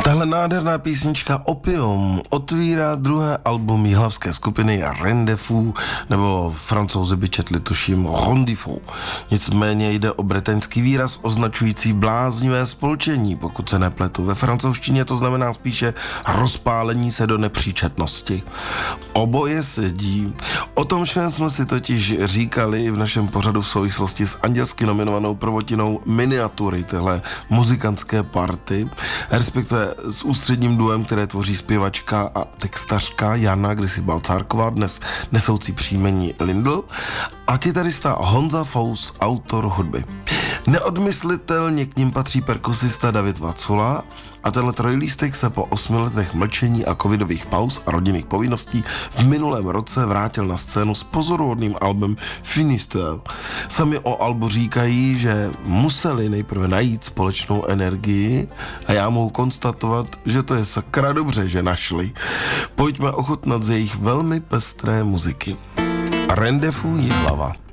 Tahle nádherná písnička Opium otvírá druhé album jihlavské skupiny Rendezvous, nebo Francouzi by četli tuším Rendezvous. Nicméně jde o britaňský výraz označující bláznivé spolčení, pokud se nepletu. Ve francouzštině to znamená spíše rozpálení se do nepříčetnosti. Oboje sedí. O tom všem jsme si totiž říkali v našem pořadu v souvislosti s andělsky nominovanou prvotinou Miniatury, téhle muzikantské party, respektive s ústředním duem, které tvoří zpěvačka a textařka Jana, kdysi Balcárková, dnes nesoucí příjmení Lindl, a kytarista Honza Fous, autor hudby. Neodmyslitelně k ním patří perkusista David Vacula a tenhle trojlístek se po 8 letech mlčení a covidových pauz a rodinných povinností v minulém roce vrátil na scénu s pozoruhodným albem Finistère. Sami o albu říkají, že museli nejprve najít společnou energii a já mohu konstatovat, že to je sakra dobře, že našli. Pojďme ochutnat z jejich velmi pestré muziky. Rendezvous Jihlava.